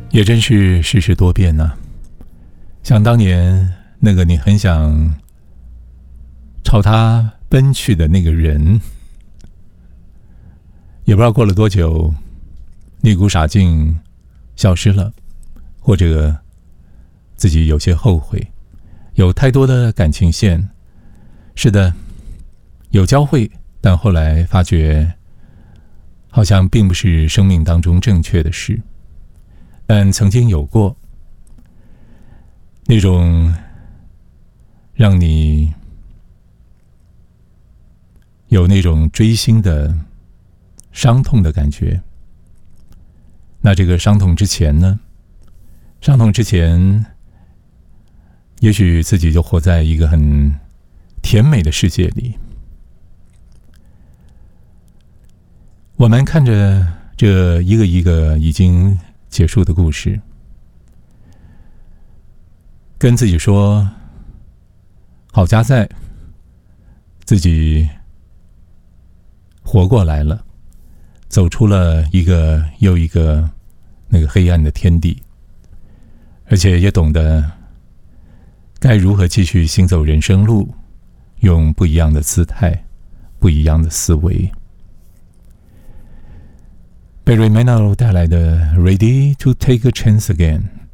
也真是世事多变呢。想当年那个你很想朝他奔去的那个人，也不知道过了多久，那股傻劲消失了，或者自己有些后悔，有太多的感情线。是的，有交汇，但后来发觉好像并不是生命当中正确的事。但曾经有过那种让你有那种追星的伤痛的感觉。那这个伤痛之前呢？伤痛之前，也许自己就活在一个很甜美的世界里。我们看着这一个一个已经结束的故事，跟自己说好家在，自己活过来了，走出了一个又一个那个黑暗的天地，而且也懂得该如何继续行走人生路，用不一样的姿态，不一样的思维。贝瑞梅纳罗带来的 Ready to take a chance again。